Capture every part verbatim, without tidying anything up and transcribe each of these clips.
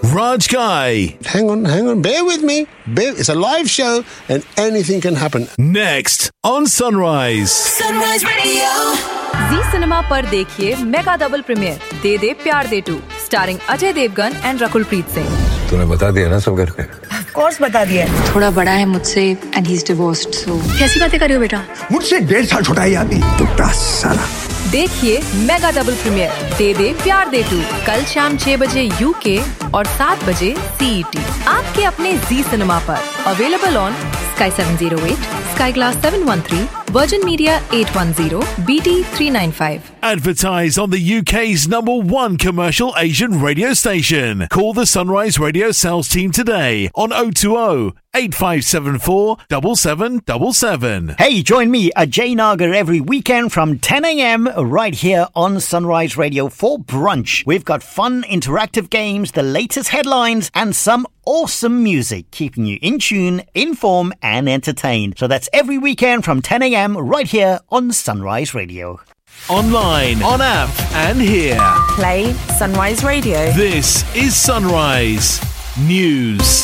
Raj Guy. Hang on, hang on. Bear with me. Bear, it's a live show and anything can happen. Next on Sunrise. Sunrise Radio. Ji cinema पर देखिए mega double premiere दे दे प्यार दे to starring Ajay Devgan and Rakul Preet Singh. तूने बता दिया ना सब घर पे? ऑफ कोर्स बता दिया। थोड़ा बड़ा है मुझसे एंड ही इज डिवोर्स्ड सो कैसी बातें कर रहे हो बेटा? मुझसे डेढ़ साल छोटा है आदमी। टुकड़ा साला। देखिए मेगा डबल प्रीमियर दे दे प्यार दे टू कल शाम छह बजे यूके और सात बजे सीईटी आपके अपने जी सिनेमा पर। Available on Sky seven oh eight, Sky Glass seven one three, Virgin Media eight one zero, B T three nine five. Advertise on the U K's number one commercial Asian radio station. Call the Sunrise Radio sales team today on oh two oh, eight five seven four, seven seven seven seven. Hey, join me, Ajay Nagar, every weekend from ten a.m. right here on Sunrise Radio for brunch. We've got fun, interactive games, the latest headlines, and some awesome music, keeping you in tune, informed, and entertained. So that's every weekend from ten a.m. right here on Sunrise Radio. Online, on app, and here. Play Sunrise Radio. This is Sunrise News.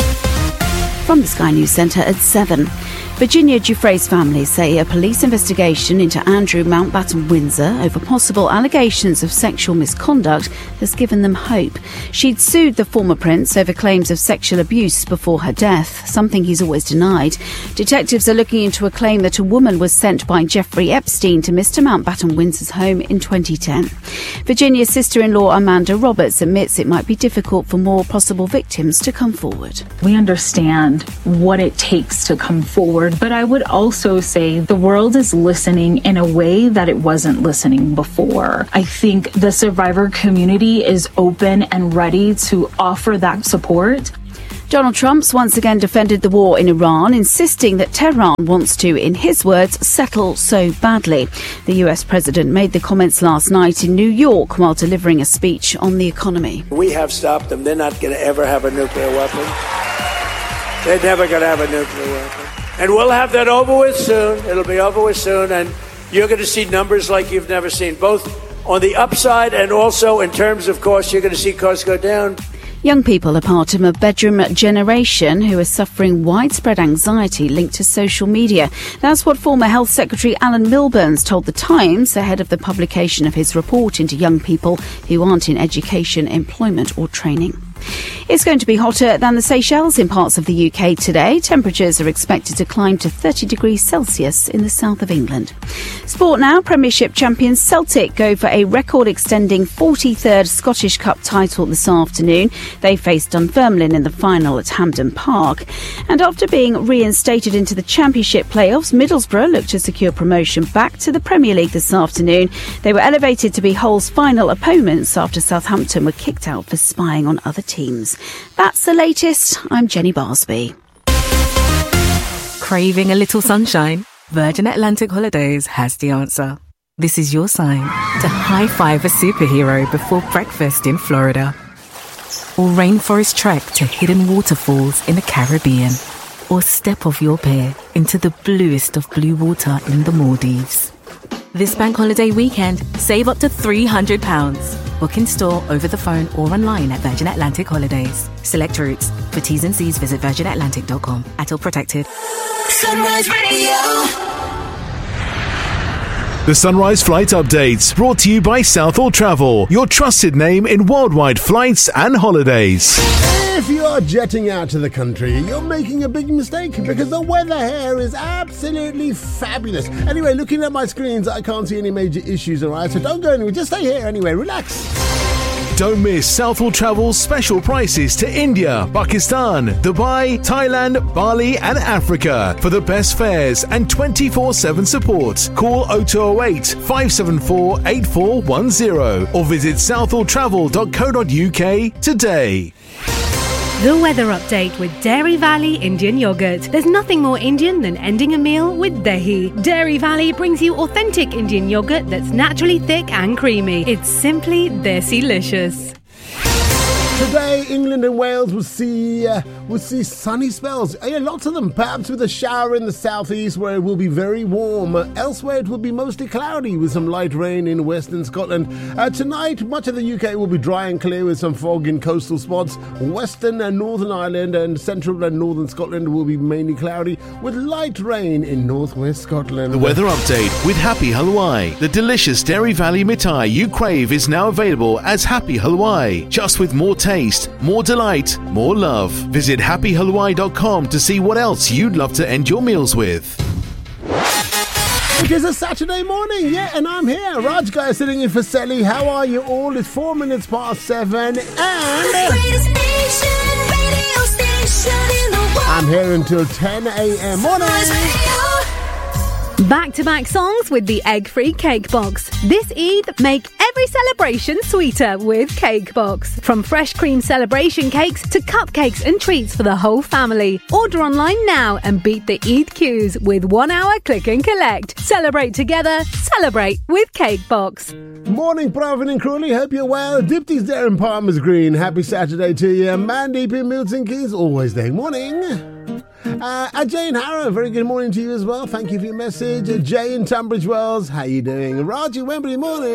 From the Sky News Centre at seven. Virginia Giuffre's family say a police investigation into Andrew Mountbatten Windsor over possible allegations of sexual misconduct has given them hope. She'd sued the former prince over claims of sexual abuse before her death, something he's always denied. Detectives are looking into a claim that a woman was sent by Jeffrey Epstein to Mister Mountbatten Windsor's home in twenty ten. Virginia's sister-in-law Amanda Roberts admits it might be difficult for more possible victims to come forward. We understand what it takes to come forward. But I would also say the world is listening in a way that it wasn't listening before. I think the survivor community is open and ready to offer that support. Donald Trump's once again defended the war in Iran, insisting that Tehran wants to, in his words, settle so badly. The U S president made the comments last night in New York while delivering a speech on the economy. We have stopped them. They're not going to ever have a nuclear weapon. They're never going to have a nuclear weapon. And we'll have that over with soon. It'll be over with soon. And you're going to see numbers like you've never seen, both on the upside and also in terms of costs. You're going to see costs go down. Young people are part of a bedroom generation who are suffering widespread anxiety linked to social media. That's what former Health Secretary Alan Milburns told The Times ahead of the publication of his report into young people who aren't in education, employment or training. It's going to be hotter than the Seychelles in parts of the U K today. Temperatures are expected to climb to thirty degrees Celsius in the south of England. Sport now. Premiership champions Celtic go for a record-extending forty-third Scottish Cup title this afternoon. They faced Dunfermline in the final at Hampden Park. And after being reinstated into the Championship playoffs, Middlesbrough look to secure promotion back to the Premier League this afternoon. They were elevated to be Hull's final opponents after Southampton were kicked out for spying on other teams. That's the latest. I'm Jenny Barsby. Craving a little sunshine? Virgin Atlantic Holidays has the answer. This is your sign to high-five a superhero before breakfast in Florida. Or rainforest trek to hidden waterfalls in the Caribbean. Or step off your pier into the bluest of blue water in the Maldives. This bank holiday weekend, save up to three hundred pounds. Book in store, over the phone or online at Virgin Atlantic Holidays. Select routes. For T's and C's, visit virgin atlantic dot com. At all protected. Sunrise Radio. The Sunrise Flight Updates, brought to you by Southall Travel, your trusted name in worldwide flights and holidays. If you are jetting out to the country, you're making a big mistake because the weather here is absolutely fabulous. Anyway, looking at my screens, I can't see any major issues, alright? So don't go anywhere, just stay here anyway, relax. Don't miss Southall Travel's special prices to India, Pakistan, Dubai, Thailand, Bali and Africa. For the best fares and twenty-four seven support, call oh two oh eight, five seven four, eight four one oh or visit southall travel dot co dot uk today. The weather update with Dairy Valley Indian Yogurt. There's nothing more Indian than ending a meal with dahi. Dairy Valley brings you authentic Indian yogurt that's naturally thick and creamy. It's simply desi-licious. Today, England and Wales will see uh, will see sunny spells. Uh, yeah, lots of them, perhaps with a shower in the southeast where it will be very warm. Uh, elsewhere, it will be mostly cloudy with some light rain in western Scotland. Uh, tonight, much of the U K will be dry and clear with some fog in coastal spots. Western and Northern Ireland and central and northern Scotland will be mainly cloudy with light rain in northwest Scotland. The weather update with Happy Halwai. The delicious Dairy Valley mithai you crave is now available as Happy Halwai, just with more taste, more delight, more love. Visit happy halwai dot com to see what else you'd love to end your meals with. It is a Saturday morning, yeah, and I'm here. Raj Guy sitting in for Sally. How are you all? It's four minutes past seven, and I'm here until ten a.m. Morning. Back-to-back songs with the egg-free Cake Box. This Eid, make every celebration sweeter with Cake Box. From fresh cream celebration cakes to cupcakes and treats for the whole family. Order online now and beat the Eid queues with one-hour click and collect. Celebrate together, celebrate with Cake Box. Morning, Pravin and Crawley. Hope you're well. Dipty's there in Palmer's Green. Happy Saturday to you. Mandeep in Milton Keynes, always there. Morning. Uh, uh, Jane Harrow, very good morning to you as well. Thank you for your message. Uh, Jay in Tunbridge Wells, how you doing? Raji, Wembley, morning.